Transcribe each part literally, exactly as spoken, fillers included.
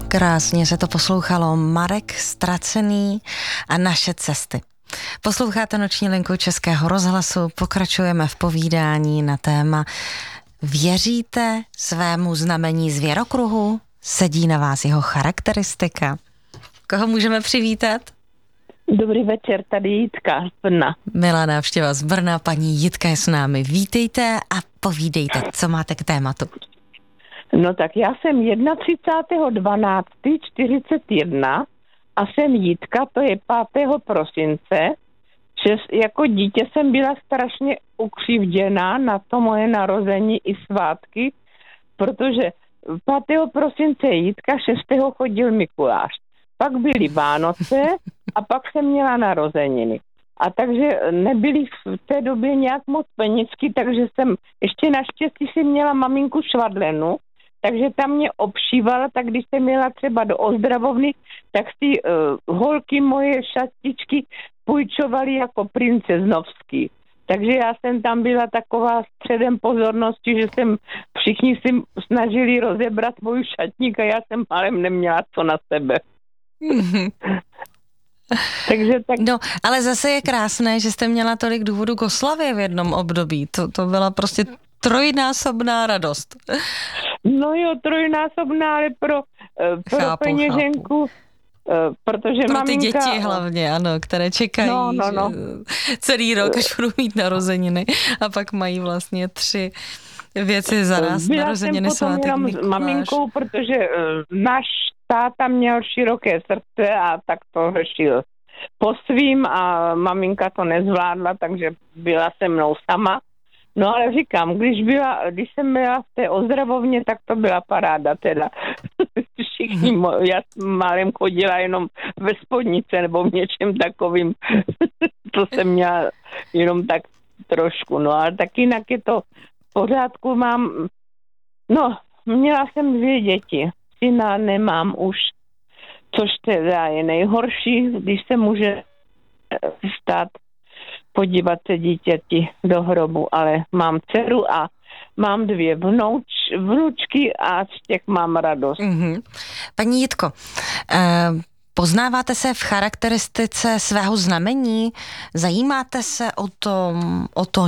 Krásně se to poslouchalo. Marek Ztracený a Naše cesty. Posloucháte Noční linku Českého rozhlasu, pokračujeme v povídání na téma Věříte svému znamení zvěrokruhu? Sedí na vás jeho charakteristika? Koho můžeme přivítat? Dobrý večer, tady Jitka z Brna. Milá návštěva z Brna, paní Jitka je s námi. Vítejte a povídejte, co máte k tématu. No tak já jsem třicátého prvního dvanáctého čtyřicet jedna a jsem Jitka, to je pátého prosince. Čes, jako dítě jsem byla strašně ukřivděná na to moje narození i svátky, protože pátého prosince je Jitka, šestého chodil Mikuláš. Pak byly Vánoce a pak jsem měla narozeniny. A takže nebyly v té době nějak moc penězky, takže jsem ještě naštěstí si měla maminku Švadlenu, takže tam mě obšívala, tak když jsem měla třeba do ozdravovny, tak si uh, holky moje šatičky půjčovaly jako princeznovský. Takže já jsem tam byla taková středem pozornosti, že jsem všichni si snažili rozebrat svůj šatník a já jsem málem neměla co na sebe. Takže tak... No, ale zase je krásné, že jste měla tolik důvodů k oslavě v jednom období. To, to byla prostě trojnásobná radost. No jo, trojnásobná, ale pro, pro chápu, peněženku, chápu. Protože pro maminka... ty děti hlavně, ano, které čekají no, no, no. celý rok, až budou mít narozeniny a pak mají vlastně tři věci zaraz. Byla narozeniny, jsem potom jenom s maminkou, protože uh, náš táta měl široké srdce a tak to řešil po svým a maminka to nezvládla, takže byla se mnou sama. No ale říkám, když, byla, když jsem byla v té ozdravovně, tak to byla paráda teda. Všichni, mo- já málem chodila jenom ve spodnice nebo v něčem takovým. To jsem měla jenom tak trošku. No ale tak jinak je to v pořádku. Mám, no, měla jsem dvě děti. Syna nemám už, což teda je nejhorší, když se může stát podívat se dítěti do hrobu, ale mám dceru a mám dvě vnouč, vnučky a z těch mám radost. Mm-hmm. Paní Jitko, eh, poznáváte se v charakteristice svého znamení? Zajímáte se o to, o to?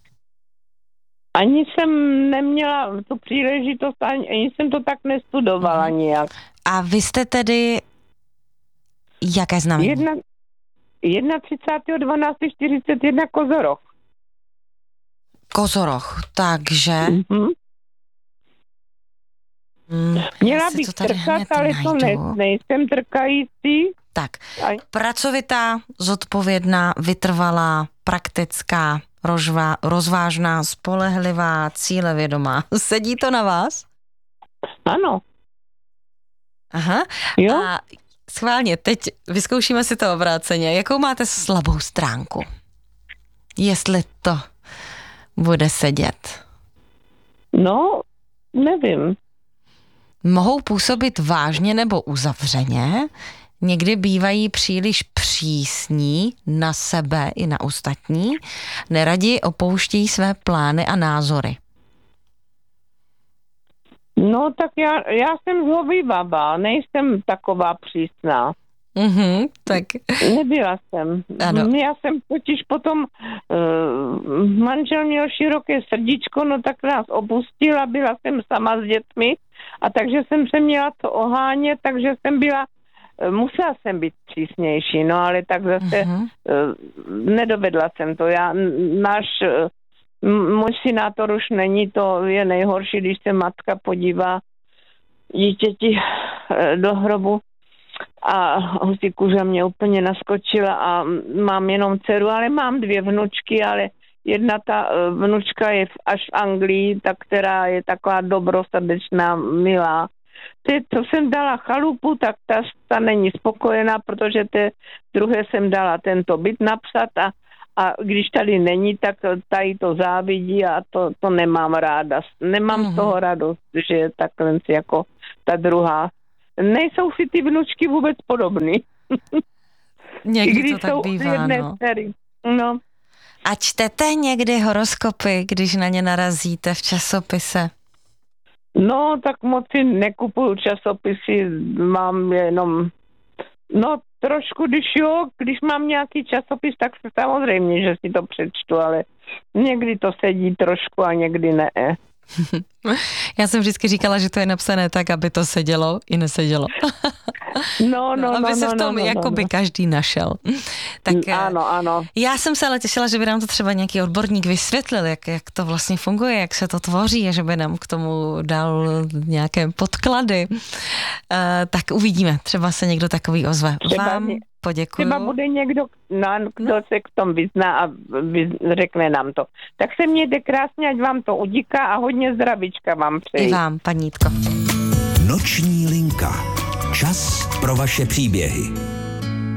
Ani jsem neměla tu příležitost, ani, ani jsem to tak nestudovala mm-hmm. nějak. A vy jste tedy jaké znamení? Jedna třicátého prvního dvanáctého čtyřicet jedna Kozoroch. Kozoroch, takže... Mm-hmm. Mm, Měla bych trkat, ale najdu. To ne, nejsem trkající. Tak, Aj. pracovitá, zodpovědná, vytrvalá, praktická, rozvá, rozvážná, spolehlivá, cílevědomá. Sedí to na vás? Ano. Aha. Jo? A schválně, teď vyzkoušíme si to obráceně. Jakou máte slabou stránku? Jestli to bude sedět. No, nevím. Mohou působit vážně nebo uzavřeně. Někdy bývají příliš přísní na sebe i na ostatní. Neradi opouštějí své plány a názory. No tak já, já jsem zhovývavá, nejsem taková přísná. Mhm, tak. Nebyla jsem. Ano. Já jsem totiž potom, uh, manžel měl široké srdíčko, no tak nás opustila, byla jsem sama s dětmi a takže jsem se měla to ohánět, takže jsem byla, uh, musela jsem být přísnější, no ale tak zase uh-huh. uh, nedovedla jsem to. Já, náš uh, můj synátor už není, to je nejhorší, když se matka podívá dítěti do hrobu a husí kůža mě úplně naskočila a mám jenom dceru, ale mám dvě vnučky, ale jedna ta vnučka je až v Anglii, ta, která je taková dobrosrdečná, milá. Ty, co jsem dala chalupu, tak ta, ta není spokojená, protože té druhé jsem dala tento byt napsat a A když tady není, tak tady to závidí a to, to nemám ráda. Nemám mm-hmm. z toho radost, že je takhle jako ta druhá. Nejsou si ty vnučky vůbec podobný. Někdy to tak bývá, no. no. A čtete někdy horoskopy, když na ně narazíte v časopise? No, tak moc si nekupuju časopisy, mám jenom, no trošku, když jo, když mám nějaký časopis, tak samozřejmě, že si to přečtu, ale někdy to sedí trošku a někdy ne. Já jsem vždycky říkala, že to je napsané tak, aby to sedělo i nesedělo. No, no, no, aby no, se v tom no, no, jakoby no. každý našel. Tak ano, ano. Já jsem se ale těšila, že by nám to třeba nějaký odborník vysvětlil, jak, jak to vlastně funguje, jak se to tvoří a že by nám k tomu dal nějaké podklady. Uh, tak uvidíme, třeba se někdo takový ozve. Třeba Vám mě... poděkuju. Třeba bude někdo, no, kdo se k tom vyzná a řekne nám to. Tak se mějte krásně, ať vám to udíká a hodně zdravíčka vám přeji. I vám, panítko. Noční linka. Čas pro vaše příběhy.